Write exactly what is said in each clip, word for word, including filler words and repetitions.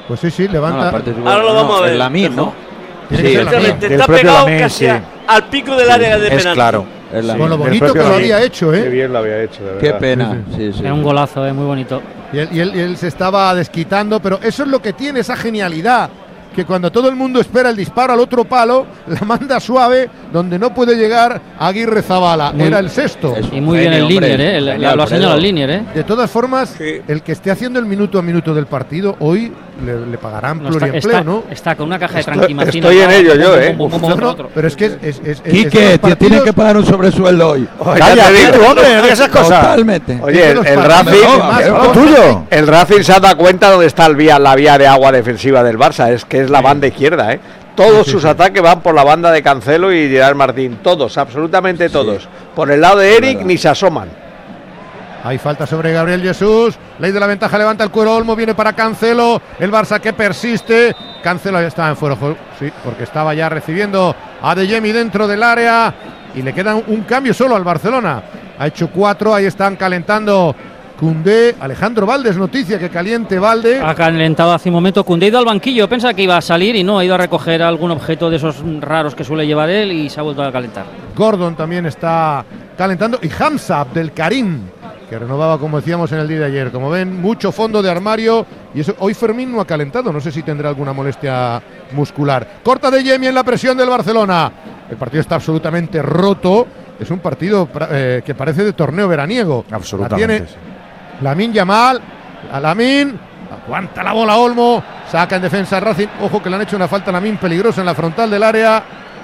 Pues sí, sí, levanta. No, ahora lo vamos no, a ver. La Min, ¿no? Sí, sí, te está pegado Lamin, casi sí. al pico del área de es penalti. Claro. Es Con lo bonito que lo había hecho, ¿eh? Qué bien lo había hecho, de verdad. Qué pena. Sí, sí. Sí, sí. Es un golazo, ¿eh? Muy bonito. Y él, y, él, y él se estaba desquitando, pero eso es lo que tiene esa genialidad. Que cuando todo el mundo espera el disparo al otro palo, la manda suave, donde no puede llegar Aguirre Zabala. Muy, Era el sexto. Y muy bien el Linier, ¿eh? El, la, lo ha señalado el Linier, ¿eh? De todas formas, sí. el que esté haciendo el minuto a minuto del partido, hoy le, le pagarán no, pluriempleo, está, ¿no? Está con una caja estoy, de tranquimacina. Estoy en ello yo, ¿eh? Uf, no, no, pero es que es... es, es Quique, te tienen que pagar un sobresueldo hoy. Oye, Calla, digo, hombre, no esas cosas. Totalmente. Oye, el, el Racing... No, tuyo. El Racing se ha dado cuenta dónde está el vía, la vía de agua defensiva del Barça, es que es la sí. banda izquierda, ¿eh? Todos sí, sus sí. ataques van por la banda de Cancelo y Gerard Martín, todos, absolutamente todos. Sí. Por el lado de Eric ni se asoman. Hay falta sobre Gabriel Jesús, ley de la ventaja, levanta el cuero Olmo, viene para Cancelo, el Barça que persiste, Cancelo ya estaba en fuera, sí, porque estaba ya recibiendo a De Jemi dentro del área y le queda un cambio solo al Barcelona. Ha hecho cuatro, ahí están calentando Koundé, Alejandro Valdes, noticia que caliente Valde. Ha calentado hace un momento. Koundé ha ido al banquillo, pensaba que iba a salir y no, ha ido a recoger algún objeto de esos raros que suele llevar él y se ha vuelto a calentar. Gordon también está calentando y Hamza Abdelkarim, que renovaba, como decíamos en el día de ayer. Como ven, mucho fondo de armario y eso. Hoy Fermín no ha calentado, no sé si tendrá alguna molestia muscular. Corta De Jemi en la presión del Barcelona. El partido está absolutamente roto. Es un partido eh, que parece de torneo veraniego. Absolutamente. La tiene Lamine Yamal, a Lamine, aguanta la bola Olmo, saca en defensa Racing. Ojo que le han hecho una falta a Lamine peligrosa en la frontal del área.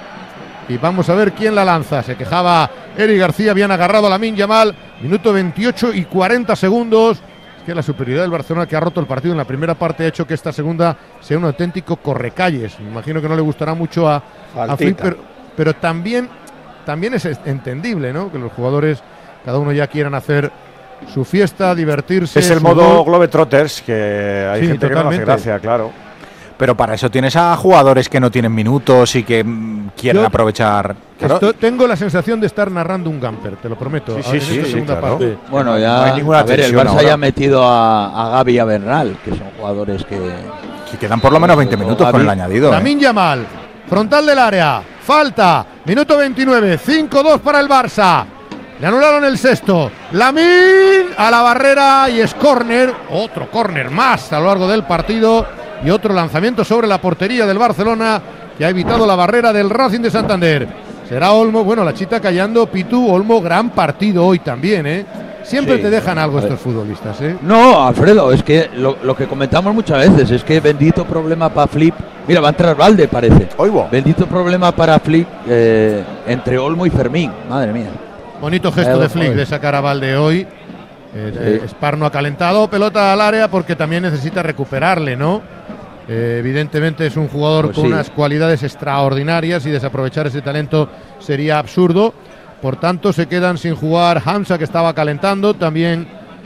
Y vamos a ver quién la lanza. Se quejaba Eric García, habían agarrado a Lamine Yamal. Minuto veintiocho y cuarenta segundos. Es que la superioridad del Barcelona, que ha roto el partido en la primera parte, ha hecho que esta segunda sea un auténtico correcalles. Me imagino que no le gustará mucho a, a Flip, pero, pero también, también es entendible, ¿no? Que los jugadores, cada uno ya quieran hacer su fiesta, divertirse. Es el modo Globetrotters, que hay sí, gente totalmente. que no hace gracia, claro. Pero para eso tienes a jugadores que no tienen minutos y que mmm, quieren Yo aprovechar. Claro. Esto, tengo la sensación de estar narrando un Gamper, te lo prometo. Sí, sí, sí, sí, claro. Parte. Bueno, ya no hay ninguna a ver, el Barça ahora. Ya ha metido a, a Gavi y a Bernal, que son jugadores que... que quedan por lo menos veinte minutos Gavi. Con el añadido. Lamine ¿eh? Yamal, frontal del área, falta, minuto veintinueve, cinco dos para el Barça. Le anularon el sexto. Lamine a la barrera y es córner. Otro córner más a lo largo del partido. Y otro lanzamiento sobre la portería del Barcelona que ha evitado la barrera del Racing de Santander. Será Olmo. Bueno, la chita callando. Pitu, Olmo, gran partido hoy también, ¿eh? Siempre sí, te dejan algo estos futbolistas, ¿eh? No, Alfredo, es que lo, lo que comentamos muchas veces es que bendito problema para Flip. Mira, va a entrar Valde, parece. Oigo. Bendito problema para Flip eh, entre Olmo y Fermín. Madre mía. Bonito gesto de Flick de sacar a Valde hoy. Eh, sí. eh, Spar no ha calentado, pelota al área porque también necesita recuperarle, ¿no? Eh, evidentemente es un jugador pues con sí. unas cualidades extraordinarias y desaprovechar ese talento sería absurdo. Por tanto, se quedan sin jugar Hamza, que estaba calentando, también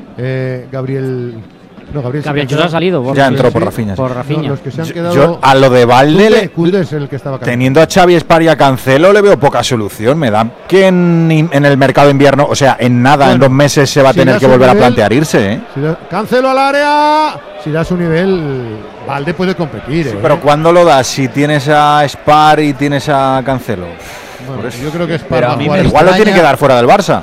eh, Gabriel... No, Gabriel, Gabriel Jesús ha salido. Por ya entró por Rafinha. Por Rafinha. No, los que se han quedado... Yo a lo de Valde, Koundé es el que estaba teniendo a Xavi, Spar y a Cancelo, le veo poca solución. Me da que en, en el mercado de invierno, o sea, en nada, bueno, en dos meses se va a si tener que volver nivel, a plantear irse. ¿eh? Si da, Cancelo al área. Si da su nivel, Valde puede competir. Sí, ¿eh? pero ¿cuándo lo das? Si tienes a Spar y tienes a Cancelo. Bueno, por eso. Yo creo que Spar va a igual extraña, lo tiene que dar fuera del Barça.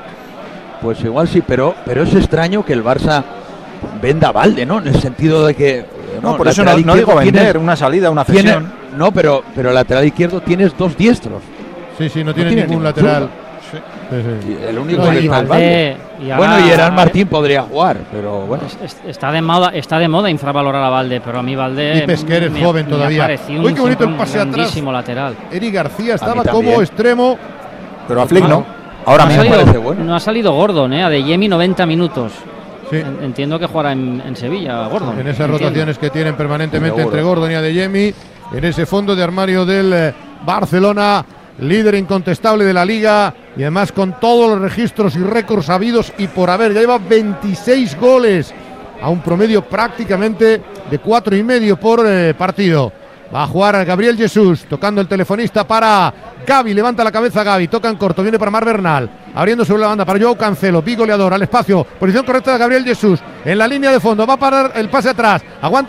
Pues igual sí, pero, pero es extraño que el Barça venda a Valde, ¿no? En el sentido de que... No, no por eso no, no digo vender, tienes, una salida, una cesión. Tiene, no, pero, pero lateral izquierdo tienes dos diestros. Sí, sí, no tiene, no tiene ningún lateral. Sí. Sí, sí. El único no, que está Valde. Y ahora, bueno, y Gerard Martín podría jugar, pero bueno. Es, está de moda, está de moda infravalorar a Valde, pero a mí Valde... Y Pesquer es joven me, todavía. Me Uy, qué bonito el pase atrás. Lateral. Eric García estaba como extremo. Pero a Flick no. Ahora mismo parece bueno. No ha salido Gordon, ¿eh? A De Jemi noventa minutos. Sí. Entiendo que jugará en, en Sevilla, Gordon. En esas rotaciones entiendo. que tienen permanentemente Seguro. entre Gordon y De Jemi, en ese fondo de armario del eh, Barcelona, líder incontestable de la Liga y además con todos los registros y récords habidos y por haber. Ya lleva veintiséis goles a un promedio prácticamente de cuatro y medio por eh, partido. Va a jugar Gabriel Jesús, tocando el telefonista para Gavi, levanta la cabeza Gavi, toca en corto, viene para Mar Bernal, abriendo sobre la banda para Joao Cancelo, big goleador al espacio, posición correcta de Gabriel Jesús, en la línea de fondo, va a parar el pase atrás, aguanta